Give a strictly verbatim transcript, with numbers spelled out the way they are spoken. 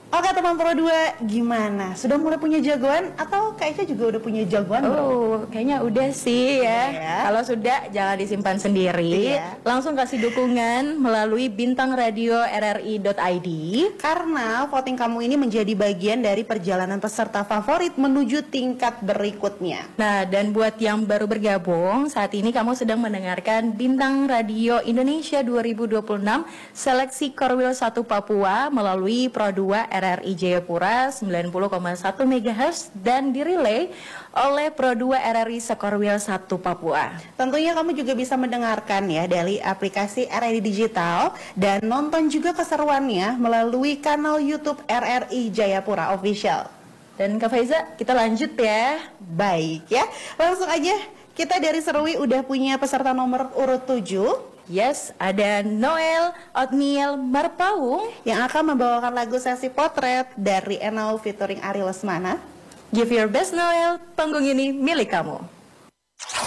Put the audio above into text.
Oke teman Pro dua, gimana? Sudah mulai punya jagoan atau kayaknya juga udah punya jagoan? Oh, bro? kayaknya udah sih ya. Ya. Kalau sudah, jangan disimpan sendiri. Iya. Langsung kasih dukungan melalui bintang radio r r i dot i d. Karena voting kamu ini menjadi bagian dari perjalanan peserta favorit menuju tingkat berikutnya. Nah, dan buat yang baru bergabung, saat ini kamu sedang mendengarkan Bintang Radio Indonesia dua ribu dua puluh enam Seleksi Korwil satu Papua melalui Pro dua R R I Jayapura sembilan puluh koma satu megahertz dan dirilai oleh Pro dua R R I Sekorwil satu Papua. Tentunya kamu juga bisa mendengarkan ya dari aplikasi R R I Digital dan nonton juga keseruannya melalui kanal YouTube R R I Jayapura Official. Dan Kak Faiza, kita lanjut ya. Baik ya, langsung aja kita dari Serui udah punya peserta nomor urut tujuh. Yes, ada Noel Otniel Marpaung yang akan membawakan lagu sesi potret dari Enau featuring Ari Lesmana. Give your best Noel, panggung ini milik kamu.